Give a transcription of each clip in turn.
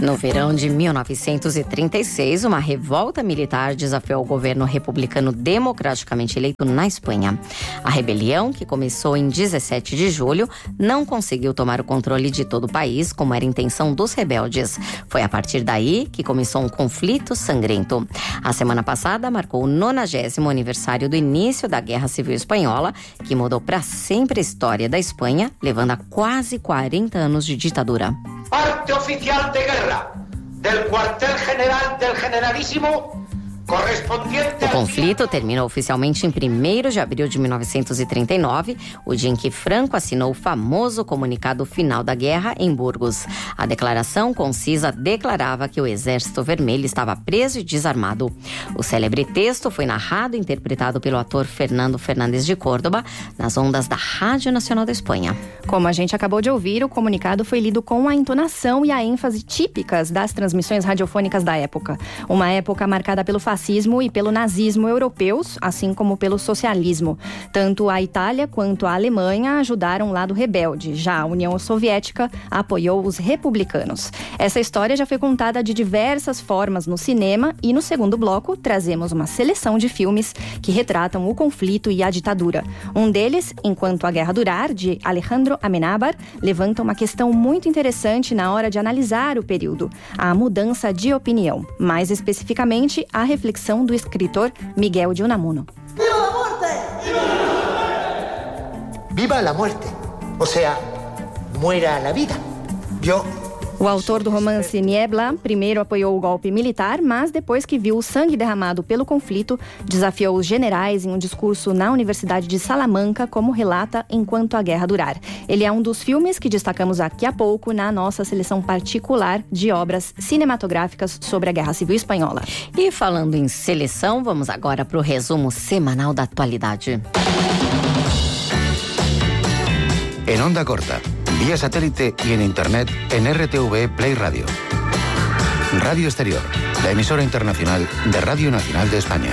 No verão de 1936, uma revolta militar desafiou o governo republicano democraticamente eleito na Espanha. A rebelião, que começou em 17 de julho, não conseguiu tomar o controle de todo o país, como era a intenção dos rebeldes. Foi a partir daí que começou um conflito sangrento. A semana passada marcou o 90º aniversário do início da Guerra Civil Espanhola, que mudou para sempre a história da Espanha, levando a quase 40 anos de ditadura. Parte oficial de guerra del cuartel general del generalísimo correspondiente. O conflito terminou oficialmente em 1º de abril de 1939, o dia em que Franco assinou o famoso comunicado final da guerra em Burgos. A declaração concisa declarava que o Exército Vermelho estava preso e desarmado. O célebre texto foi narrado e interpretado pelo ator Fernando Fernández de Córdoba nas ondas da Rádio Nacional da Espanha. Como a gente acabou de ouvir, o comunicado foi lido com a entonação e a ênfase típicas das transmissões radiofônicas da época. Uma época marcada pelo fascismo e pelo nazismo europeus, assim como pelo socialismo. Tanto a Itália quanto a Alemanha ajudaram o lado rebelde. Já a União Soviética apoiou os republicanos. Essa história já foi contada de diversas formas no cinema e no segundo bloco trazemos uma seleção de filmes que retratam o conflito e a ditadura. Um deles, Enquanto a Guerra Durar, de Alejandro Amenábar, levanta uma questão muito interessante na hora de analisar o período: a mudança de opinião. Mais especificamente, a reflexão do escritor Miguel de Unamuno. ¡Viva la muerte! ¡Viva la muerte! O sea, muera la vida. O autor do romance Niebla primeiro apoiou o golpe militar, mas depois que viu o sangue derramado pelo conflito, desafiou os generais em um discurso na Universidade de Salamanca, como relata Enquanto a Guerra Durar. Ele é um dos filmes que destacamos aqui a pouco na nossa seleção particular de obras cinematográficas sobre a Guerra Civil Espanhola. E falando em seleção, vamos agora para o resumo semanal da atualidade. En onda corta, vía satélite y en internet en RTV Play Radio. Radio Exterior, la emisora internacional de Radio Nacional de España.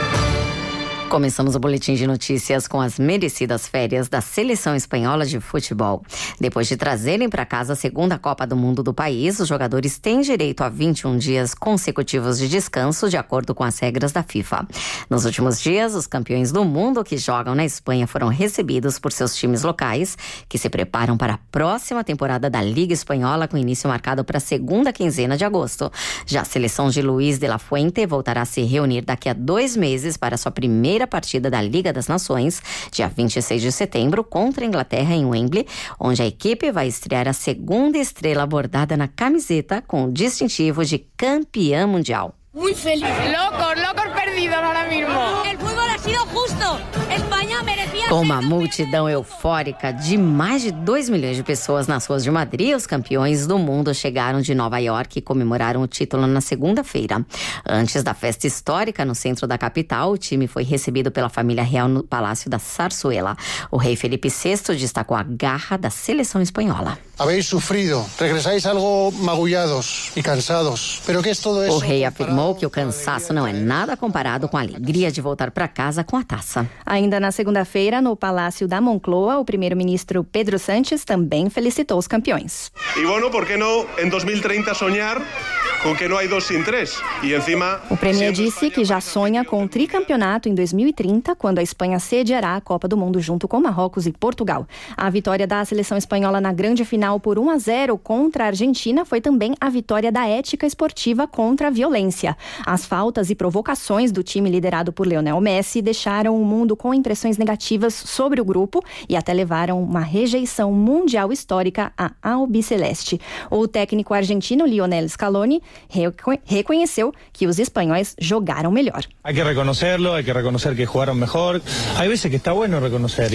Começamos o boletim de notícias com as merecidas férias da seleção espanhola de futebol. Depois de trazerem para casa a segunda Copa do Mundo do país, os jogadores têm direito a 21 dias consecutivos de descanso, de acordo com as regras da FIFA. Nos últimos dias, os campeões do mundo que jogam na Espanha foram recebidos por seus times locais, que se preparam para a próxima temporada da Liga Espanhola, com início marcado para a segunda quinzena de agosto. Já a seleção de Luis de la Fuente voltará a se reunir daqui a 2 meses para sua primeira partida da Liga das Nações, dia 26 de setembro, contra a Inglaterra em Wembley, onde a equipe vai estrear a segunda estrela bordada na camiseta com o distintivo de campeã mundial. Muy feliz. Locos perdidos ahora mismo. El fútbol ha sido justo. España merecía. Com uma multidão eufórica de mais de 2 milhões de pessoas nas ruas de Madrid, os campeões do mundo chegaram de Nova York e comemoraram o título na segunda-feira. Antes da festa histórica no centro da capital, o time foi recebido pela família real no Palácio da Zarzuela. O rei Felipe VI destacou a garra da seleção espanhola. Habéis sufrido, regresáis algo magullados e cansados, pero que es todo eso? O rei afirmou que o cansaço não é nada comparado com a alegria de voltar para casa com a taça. Ainda na segunda-feira, no Palácio da Moncloa, o primeiro-ministro Pedro Sánchez também felicitou os campeões. E bueno, por que não em 2030 sonhar com que não há 2 sem 3? E encima... O premier disse que já sonha com o tricampeonato em 2030, quando a Espanha sediará a Copa do Mundo junto com Marrocos e Portugal. A vitória da seleção espanhola na grande final por 1-0 contra a Argentina foi também a vitória da ética esportiva contra a violência. As faltas e provocações do time liderado por Lionel Messi deixaram o mundo com impressões negativas sobre o grupo e até levaram uma rejeição mundial histórica à albiceleste. O técnico argentino Lionel Scaloni reconheceu que os espanhóis jogaram melhor. Hay que reconocerlo, hay que reconocer que jugaron mejor. Hay veces que está bueno reconocer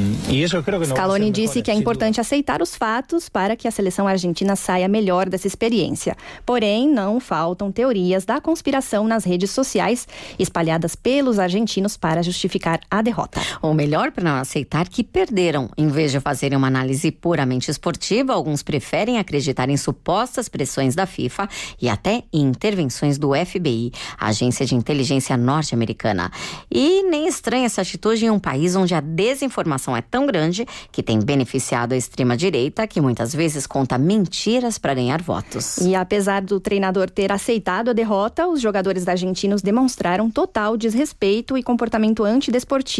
y eso creo que no. Scaloni disse que é importante aceitar os fatos para que a seleção argentina saia melhor dessa experiência. Porém, não faltam teorias da conspiração nas redes sociais espalhadas pelos argentinos para justificar a derrota. Ou melhor, para não aceitar que perderam. Em vez de fazerem uma análise puramente esportiva, alguns preferem acreditar em supostas pressões da FIFA e até intervenções do FBI, a agência de inteligência norte-americana. E nem estranha essa atitude em um país onde a desinformação é tão grande que tem beneficiado a extrema-direita, que muitas vezes conta mentiras para ganhar votos. E apesar do treinador ter aceitado a derrota, os jogadores argentinos demonstraram total desrespeito e comportamento antidesportivo